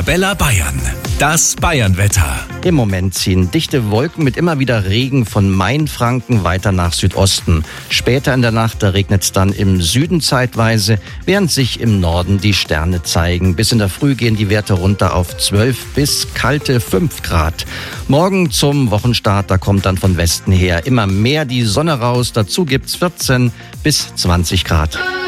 Arabella Bayern. Das Bayernwetter. Im Moment ziehen dichte Wolken mit immer wieder Regen von Mainfranken weiter nach Südosten. Später in der Nacht, da regnet es dann im Süden zeitweise, während sich im Norden die Sterne zeigen. Bis in der Früh gehen die Werte runter auf 12 bis kalte 5 Grad. Morgen zum Wochenstart, da kommt dann von Westen her immer mehr die Sonne raus. Dazu gibt's 14 bis 20 Grad.